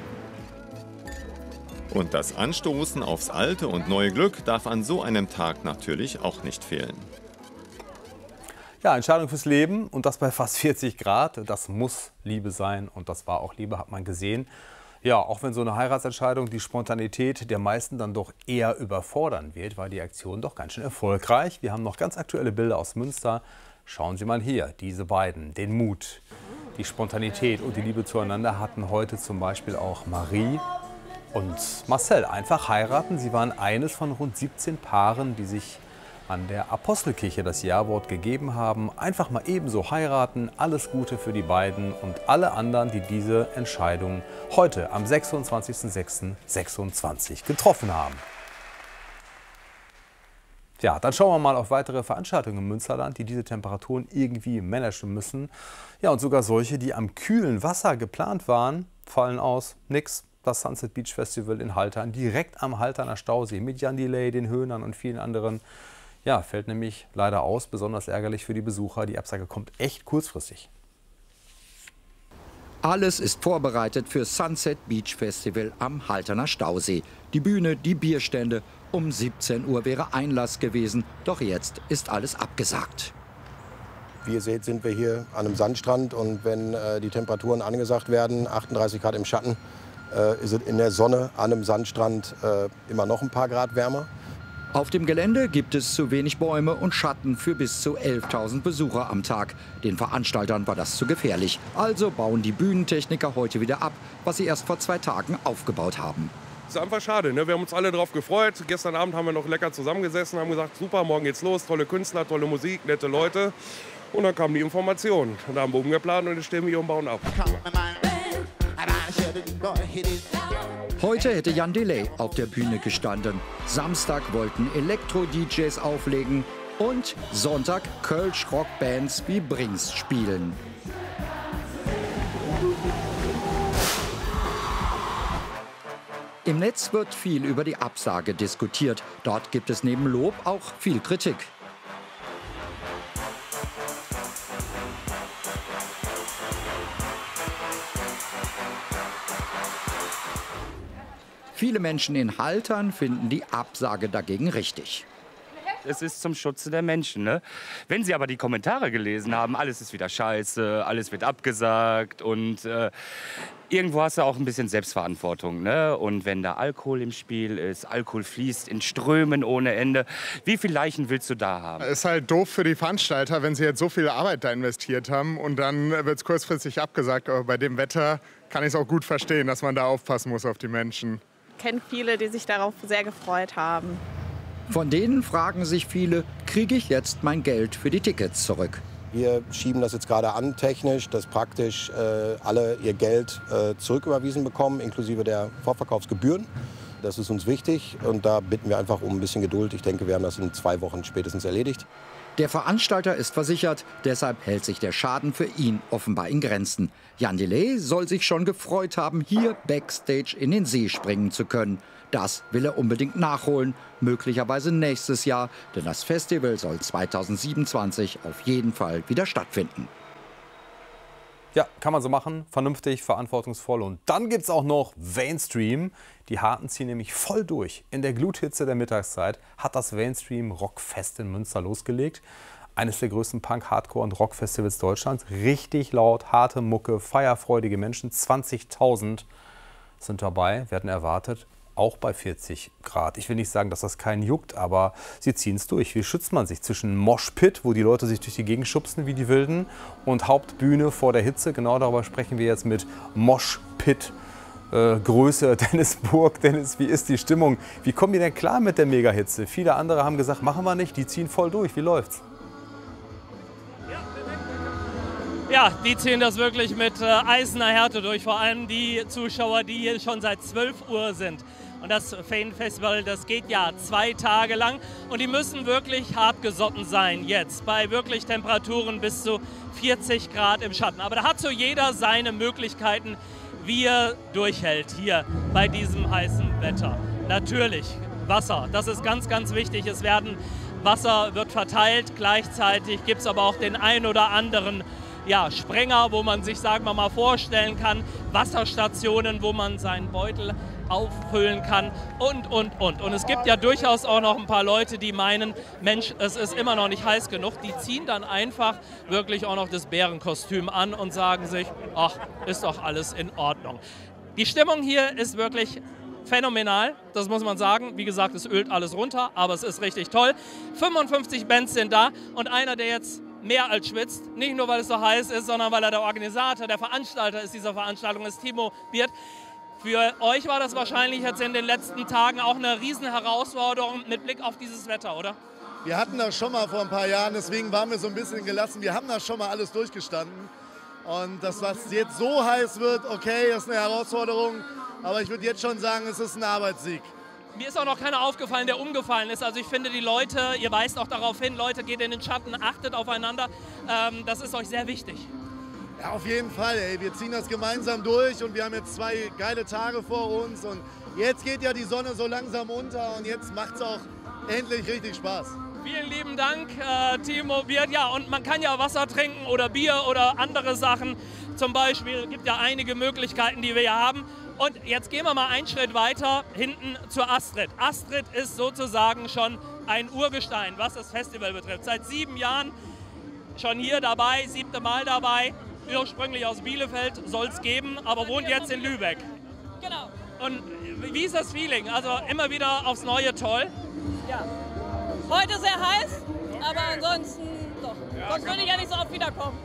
[SPEAKER 28] Und das Anstoßen aufs alte und neue Glück darf an so einem Tag natürlich auch nicht fehlen.
[SPEAKER 23] Ja, Entscheidung fürs Leben und das bei fast vierzig Grad. Das muss Liebe sein und das war auch Liebe, hat man gesehen. Ja, auch wenn so eine Heiratsentscheidung die Spontanität der meisten dann doch eher überfordern wird, war die Aktion doch ganz schön erfolgreich. Wir haben noch ganz aktuelle Bilder aus Münster. Schauen Sie mal hier, diese beiden, den Mut, die Spontanität und die Liebe zueinander hatten heute zum Beispiel auch Marie und Marcel einfach heiraten. Sie waren eines von rund siebzehn Paaren, die sich an der Apostelkirche das Ja-Wort gegeben haben. Einfach mal ebenso heiraten, alles Gute für die beiden und alle anderen, die diese Entscheidung heute am sechsundzwanzigsten sechsten sechsundzwanzig getroffen haben. Ja, dann schauen wir mal auf weitere Veranstaltungen im Münsterland, die diese Temperaturen irgendwie managen müssen. Ja, und sogar solche, die am kühlen Wasser geplant waren, fallen aus. Nix. Das Sunset Beach Festival in Haltern, direkt am Halterner Stausee mit Jan Delay, den Höhnern und vielen anderen. Ja, fällt nämlich leider aus, besonders ärgerlich für die Besucher. Die Absage kommt echt kurzfristig.
[SPEAKER 11] Alles ist vorbereitet für Sunset Beach Festival am Halterner Stausee. Die Bühne, die Bierstände. Um siebzehn Uhr wäre Einlass gewesen, doch jetzt ist alles abgesagt.
[SPEAKER 12] Wie ihr seht, sind wir hier an einem Sandstrand und wenn äh, die Temperaturen angesagt werden, achtunddreißig Grad im Schatten, äh, ist es in der Sonne an einem Sandstrand äh, immer noch ein paar Grad wärmer.
[SPEAKER 11] Auf dem Gelände gibt es zu wenig Bäume und Schatten für bis zu elftausend Besucher am Tag. Den Veranstaltern war das zu gefährlich. Also bauen die Bühnentechniker heute wieder ab, was sie erst vor zwei Tagen aufgebaut haben.
[SPEAKER 13] Das ist einfach schade, ne? Wir haben uns alle darauf gefreut. Gestern Abend haben wir noch lecker zusammengesessen, haben gesagt, super, morgen geht's los, tolle Künstler, tolle Musik, nette Leute. Und dann kam die Information. Und da haben wir umgeplant und jetzt stehen wir hier und bauen ab.
[SPEAKER 11] Heute hätte Jan Delay auf der Bühne gestanden. Samstag wollten Elektro-D Js auflegen und Sonntag Kölsch-Rockbands wie Brings spielen. Im Netz wird viel über die Absage diskutiert. Dort gibt es neben Lob auch viel Kritik. Viele Menschen in Haltern finden die Absage dagegen richtig.
[SPEAKER 15] Es ist zum Schutze der Menschen. Ne? Wenn Sie aber die Kommentare gelesen haben, alles ist wieder scheiße, alles wird abgesagt und äh, irgendwo hast du auch ein bisschen Selbstverantwortung. Ne? Und wenn da Alkohol im Spiel ist, Alkohol fließt in Strömen ohne Ende, wie viele Leichen willst du da haben?
[SPEAKER 16] Es ist halt doof für die Veranstalter, wenn sie jetzt so viel Arbeit da investiert haben und dann wird es kurzfristig abgesagt. Aber bei dem Wetter kann ich es auch gut verstehen, dass man da aufpassen muss auf die Menschen.
[SPEAKER 4] kenne viele, die sich darauf sehr gefreut haben.
[SPEAKER 11] Von denen fragen sich viele, kriege ich jetzt mein Geld für die Tickets zurück?
[SPEAKER 12] Wir schieben das jetzt gerade an technisch, dass praktisch äh, alle ihr Geld äh, zurücküberwiesen bekommen, inklusive der Vorverkaufsgebühren. Das ist uns wichtig und da bitten wir einfach um ein bisschen Geduld. Ich denke, wir haben das in zwei Wochen spätestens erledigt.
[SPEAKER 11] Der Veranstalter ist versichert, deshalb hält sich der Schaden für ihn offenbar in Grenzen. Jan Delay soll sich schon gefreut haben, hier backstage in den See springen zu können. Das will er unbedingt nachholen, möglicherweise nächstes Jahr, denn das Festival soll zweitausendsiebenundzwanzig auf jeden Fall wieder stattfinden.
[SPEAKER 23] Ja, kann man so machen, vernünftig, verantwortungsvoll. Und dann gibt es auch noch Mainstream. Die Harten ziehen nämlich voll durch. In der Gluthitze der Mittagszeit hat das Mainstream Rockfest in Münster losgelegt. Eines der größten Punk-, Hardcore- und Rockfestivals Deutschlands. Richtig laut, harte Mucke, feierfreudige Menschen. zwanzigtausend sind dabei, werden erwartet. Auch bei vierzig Grad. Ich will nicht sagen, dass das keinen juckt, aber sie ziehen es durch. Wie schützt man sich zwischen Moshpit, wo die Leute sich durch die Gegend schubsen wie die Wilden, und Hauptbühne vor der Hitze? Genau darüber sprechen wir jetzt mit Moshpit. Äh, Größe, Dennis Burg. Dennis, wie ist die Stimmung? Wie kommen die denn klar mit der Megahitze? Viele andere haben gesagt, machen wir nicht, die ziehen voll durch. Wie läuft's?
[SPEAKER 7] Ja, die ziehen das wirklich mit äh, eiserner Härte durch. Vor allem die Zuschauer, die hier schon seit zwölf Uhr sind. Und das Feen-Festival, das geht ja zwei Tage lang. Und die müssen wirklich hart gesotten sein jetzt. Bei wirklich Temperaturen bis zu vierzig Grad im Schatten. Aber da hat so jeder seine Möglichkeiten, wie er durchhält hier bei diesem heißen Wetter. Natürlich Wasser, das ist ganz, ganz wichtig. Es werden Wasser wird verteilt. Gleichzeitig gibt es aber auch den ein oder anderen ja, Sprenger, wo man sich, sagen wir mal, vorstellen kann, Wasserstationen, wo man seinen Beutel auffüllen kann und, und, und. Und es gibt ja durchaus auch noch ein paar Leute, die meinen, Mensch, es ist immer noch nicht heiß genug. Die ziehen dann einfach wirklich auch noch das Bärenkostüm an und sagen sich, ach, ist doch alles in Ordnung. Die Stimmung hier ist wirklich phänomenal, das muss man sagen. Wie gesagt, es ölt alles runter, aber es ist richtig toll. fünfundfünfzig Bands sind da und einer, der jetzt mehr als schwitzt, nicht nur weil es so heiß ist, sondern weil er der Organisator, der Veranstalter ist dieser Veranstaltung, ist Timo Biert. Für euch war das wahrscheinlich jetzt in den letzten Tagen auch eine riesen Herausforderung mit Blick auf dieses Wetter, oder?
[SPEAKER 9] Wir hatten das schon mal vor ein paar Jahren, deswegen waren wir so ein bisschen gelassen. Wir haben das schon mal alles durchgestanden. Und das, was jetzt so heiß wird, okay, ist eine Herausforderung. Aber ich würde jetzt schon sagen, es ist ein Arbeitssieg.
[SPEAKER 7] Mir ist auch noch keiner aufgefallen, der umgefallen ist. Also ich finde, die Leute, ihr weist auch darauf hin, Leute, geht in den Schatten, achtet aufeinander. Ähm, das ist euch sehr wichtig.
[SPEAKER 9] Ja, auf jeden Fall. Ey. Wir ziehen das gemeinsam durch und wir haben jetzt zwei geile Tage vor uns. Und jetzt geht ja die Sonne so langsam unter und jetzt macht es auch endlich richtig Spaß.
[SPEAKER 7] Vielen lieben Dank, äh, Timo Biert. Ja, und man kann ja Wasser trinken oder Bier oder andere Sachen. Zum Beispiel gibt ja einige Möglichkeiten, die wir hier haben. Und jetzt gehen wir mal einen Schritt weiter hinten zur Astrid. Astrid ist sozusagen schon ein Urgestein, was das Festival betrifft. Seit sieben Jahren schon hier dabei, siebte Mal dabei. Ursprünglich aus Bielefeld, soll es geben, aber wohnt jetzt in Lübeck.
[SPEAKER 1] Genau.
[SPEAKER 7] Und wie ist das Feeling? Also immer wieder aufs Neue toll?
[SPEAKER 1] Ja. Heute sehr heiß, aber ansonsten doch. Sonst würde ich ja nicht so oft wiederkommen.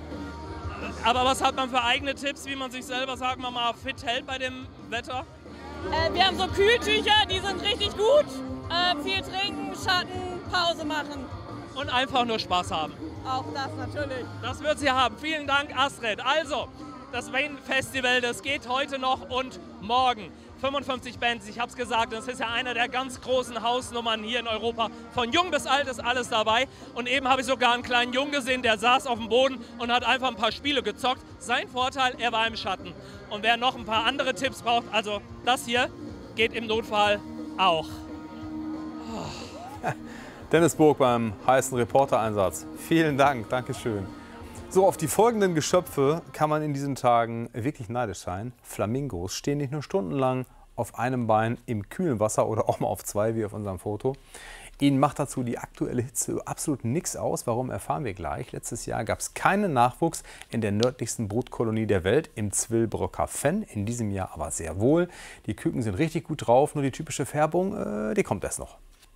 [SPEAKER 7] Aber was hat man für eigene Tipps, wie man sich selber, sagen wir mal, fit hält bei dem Wetter?
[SPEAKER 1] Äh, wir haben so Kühltücher, die sind richtig gut. Äh, viel trinken, Schatten, Pause machen.
[SPEAKER 7] Und einfach nur Spaß haben.
[SPEAKER 1] Auch das natürlich.
[SPEAKER 7] Das wird sie haben. Vielen Dank, Astrid. Also, das Feen-Festival, das geht heute noch und morgen. fünfundfünfzig Bands, ich habe es gesagt, das ist ja einer der ganz großen Hausnummern hier in Europa. Von jung bis alt ist alles dabei. Und eben habe ich sogar einen kleinen Jungen gesehen, der saß auf dem Boden und hat einfach ein paar Spiele gezockt. Sein Vorteil, er war im Schatten. Und wer noch ein paar andere Tipps braucht, also das hier geht im Notfall auch.
[SPEAKER 23] Oh. Dennis Burg beim heißen Reportereinsatz. Vielen Dank, Dankeschön. So, auf die folgenden Geschöpfe kann man in diesen Tagen wirklich neidisch sein. Flamingos stehen nicht nur stundenlang auf einem Bein im kühlen Wasser oder auch mal auf zwei, wie auf unserem Foto. Ihnen macht dazu die aktuelle Hitze absolut nichts aus. Warum, erfahren wir gleich. Letztes Jahr gab es keinen Nachwuchs in der nördlichsten Brutkolonie der Welt, im Zwillbrücker Fenn. In diesem Jahr aber sehr wohl. Die Küken sind richtig gut drauf, nur die typische Färbung, äh, die kommt erst noch.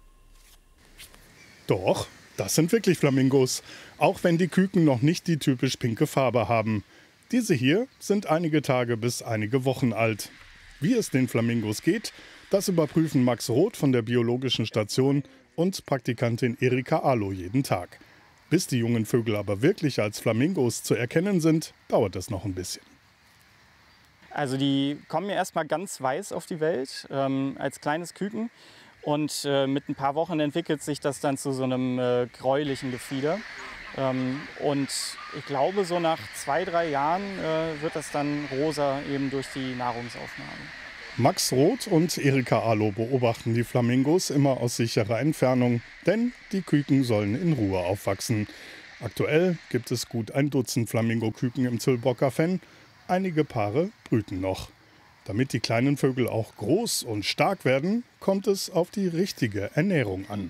[SPEAKER 16] Doch, das sind wirklich Flamingos, auch wenn die Küken noch nicht die typisch pinke Farbe haben. Diese hier sind einige Tage bis einige Wochen alt. Wie es den Flamingos geht, Das überprüfen Max Roth von der biologischen Station und Praktikantin Erika Alo jeden Tag. Bis die jungen Vögel aber wirklich als Flamingos zu erkennen sind, dauert es noch ein bisschen.
[SPEAKER 2] Also die kommen ja erstmal ganz weiß auf die Welt, ähm, als kleines Küken. Und äh, mit ein paar Wochen entwickelt sich das dann zu so einem äh, gräulichen Gefieder. Ähm, und ich glaube, so nach zwei, drei Jahren äh, wird das dann rosa eben durch die Nahrungsaufnahme.
[SPEAKER 16] Max Roth und Erika Alo beobachten die Flamingos immer aus sicherer Entfernung, denn die Küken sollen in Ruhe aufwachsen. Aktuell gibt es gut ein Dutzend Flamingoküken im Zwillbrocker Fenn. Einige Paare brüten noch. Damit die kleinen Vögel auch groß und stark werden, kommt es auf die richtige Ernährung an.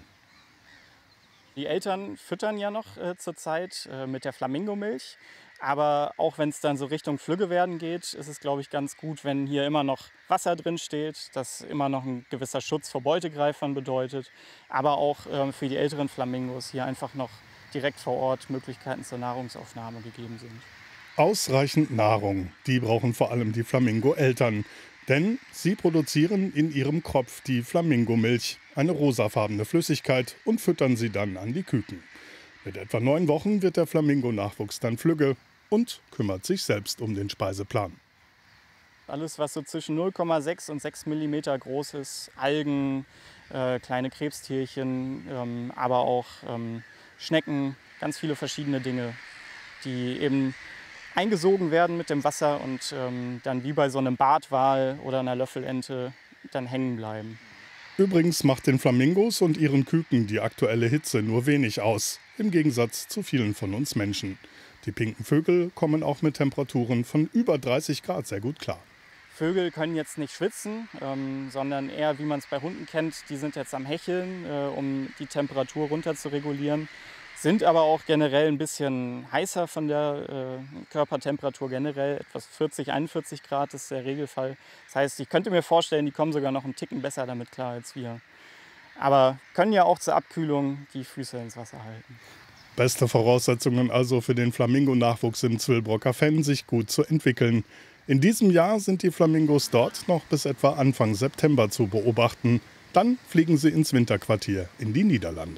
[SPEAKER 2] Die Eltern füttern ja noch äh, zurzeit äh, mit der Flamingomilch. Aber auch wenn es dann so Richtung Flügge werden geht, ist es, glaube ich, ganz gut, wenn hier immer noch Wasser drin steht, das immer noch ein gewisser Schutz vor Beutegreifern bedeutet. Aber auch äh, für die älteren Flamingos hier einfach noch direkt vor Ort Möglichkeiten zur Nahrungsaufnahme gegeben sind.
[SPEAKER 16] Ausreichend Nahrung, die brauchen vor allem die Flamingo-Eltern. Denn sie produzieren in ihrem Kropf die Flamingomilch, eine rosafarbene Flüssigkeit, und füttern sie dann an die Küken. Mit etwa neun Wochen wird der Flamingo-Nachwuchs dann flügge und kümmert sich selbst um den Speiseplan.
[SPEAKER 2] Alles, was so zwischen null Komma sechs und sechs Millimeter groß ist, Algen, äh, kleine Krebstierchen, ähm, aber auch ähm, Schnecken, ganz viele verschiedene Dinge, die eben eingesogen werden mit dem Wasser und ähm, dann wie bei so einem Bartwal oder einer Löffelente dann hängen bleiben.
[SPEAKER 16] Übrigens macht den Flamingos und ihren Küken die aktuelle Hitze nur wenig aus, im Gegensatz zu vielen von uns Menschen. Die pinken Vögel kommen auch mit Temperaturen von über dreißig Grad sehr gut klar.
[SPEAKER 2] Vögel können jetzt nicht schwitzen, ähm, sondern eher, wie man es bei Hunden kennt, die sind jetzt am Hecheln, äh, um die Temperatur runter zu regulieren. Sind aber auch generell ein bisschen heißer von der äh, Körpertemperatur generell. Etwas vierzig, einundvierzig Grad ist der Regelfall. Das heißt, ich könnte mir vorstellen, die kommen sogar noch einen Ticken besser damit klar als wir. Aber können ja auch zur Abkühlung die Füße ins Wasser halten.
[SPEAKER 16] Beste Voraussetzungen also für den Flamingo-Nachwuchs im Zwillbrocker Fenn, sich gut zu entwickeln. In diesem Jahr sind die Flamingos dort noch bis etwa Anfang September zu beobachten. Dann fliegen sie ins Winterquartier in die Niederlande.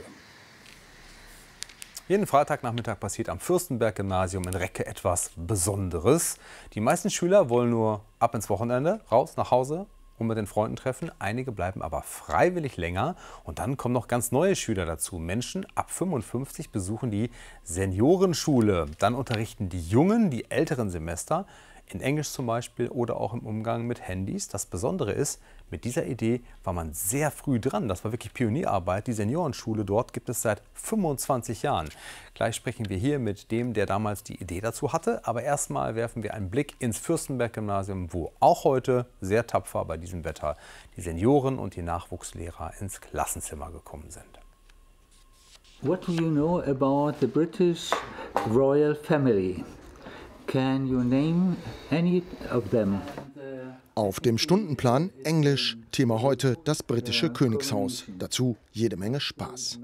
[SPEAKER 23] Jeden Freitagnachmittag passiert am Fürstenberg-Gymnasium in Recke etwas Besonderes. Die meisten Schüler wollen nur ab ins Wochenende, raus, nach Hause und mit den Freunden treffen. Einige bleiben aber freiwillig länger. Und dann kommen noch ganz neue Schüler dazu. Menschen ab fünfundfünfzig besuchen die Seniorenschule. Dann unterrichten die Jungen die älteren Semester in Englisch zum Beispiel oder auch im Umgang mit Handys. Das Besondere ist, mit dieser Idee war man sehr früh dran. Das war wirklich Pionierarbeit. Die Seniorenschule dort gibt es seit fünfundzwanzig Jahren. Gleich sprechen wir hier mit dem, der damals die Idee dazu hatte. Aber erstmal werfen wir einen Blick ins Fürstenberg-Gymnasium, wo auch heute sehr tapfer bei diesem Wetter die Senioren und die Nachwuchslehrer ins Klassenzimmer gekommen sind.
[SPEAKER 14] What do you know about the British royal family? Can you name any of them?
[SPEAKER 17] Auf dem Stundenplan Englisch, Thema heute das britische Königshaus. Dazu jede Menge Spaß.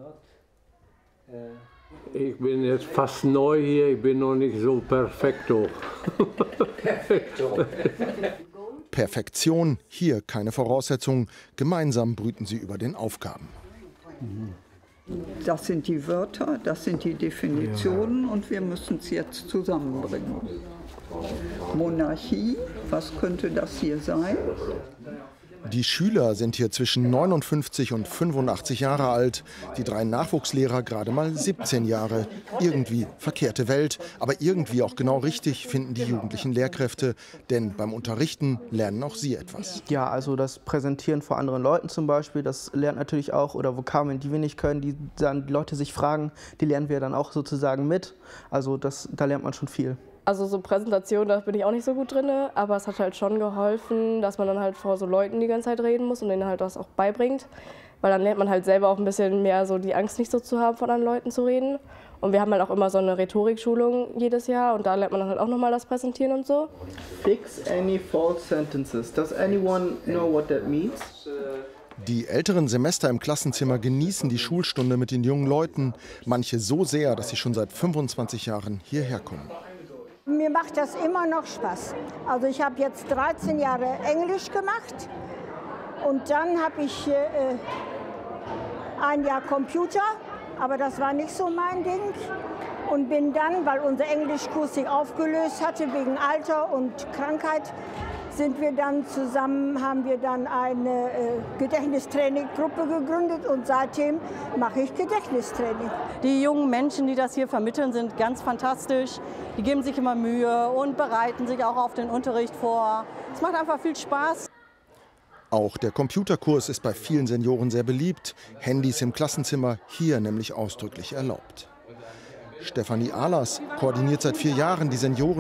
[SPEAKER 18] Ich bin jetzt fast neu hier, ich bin noch nicht so perfekto.
[SPEAKER 17] Perfekto. Perfektion, hier keine Voraussetzung. Gemeinsam brüten sie über den Aufgaben.
[SPEAKER 19] Das sind die Wörter, das sind die Definitionen und wir müssen es jetzt zusammenbringen. Monarchie, was könnte das hier sein?
[SPEAKER 17] Die Schüler sind hier zwischen neunundfünfzig und fünfundachtzig Jahre alt, die drei Nachwuchslehrer gerade mal siebzehn Jahre. Irgendwie verkehrte Welt, aber irgendwie auch genau richtig, finden die jugendlichen Lehrkräfte. Denn beim Unterrichten lernen auch sie etwas.
[SPEAKER 20] Ja, also das Präsentieren vor anderen Leuten zum Beispiel, das lernt natürlich auch, oder Vokabeln, die wir nicht können, die dann die Leute sich fragen, die lernen wir dann auch sozusagen mit. Also das, da lernt man schon viel.
[SPEAKER 21] Also so Präsentation, da bin ich auch nicht so gut drin, aber es hat halt schon geholfen, dass man dann halt vor so Leuten die ganze Zeit reden muss und denen halt das auch beibringt. Weil dann lernt man halt selber auch ein bisschen mehr so die Angst nicht so zu haben, von anderen Leuten zu reden. Und wir haben halt auch immer so eine Rhetorikschulung jedes Jahr und da lernt man dann halt auch nochmal das Präsentieren und so.
[SPEAKER 20] Fix any false sentences. Does anyone know what that means?
[SPEAKER 17] Die älteren Semester im Klassenzimmer genießen die Schulstunde mit den jungen Leuten. Manche so sehr, dass sie schon seit fünfundzwanzig Jahren hierher kommen.
[SPEAKER 27] Mir macht das immer noch Spaß. Also ich habe jetzt dreizehn Jahre Englisch gemacht Und dann habe ich äh, ein Jahr Computer, aber das war nicht so mein Ding. Und bin dann, weil unser Englischkurs sich aufgelöst hatte wegen Alter und Krankheit, sind wir dann zusammen, haben wir dann eine äh, Gedächtnistraining-Gruppe gegründet und seitdem mache ich Gedächtnistraining.
[SPEAKER 3] Die jungen Menschen, die das hier vermitteln, sind ganz fantastisch. Die geben sich immer Mühe und bereiten sich auch auf den Unterricht vor. Es macht einfach viel Spaß.
[SPEAKER 17] Auch der Computerkurs ist bei vielen Senioren sehr beliebt. Handys im Klassenzimmer hier nämlich ausdrücklich erlaubt. Stefanie Ahlers koordiniert seit vier Jahren die Senioren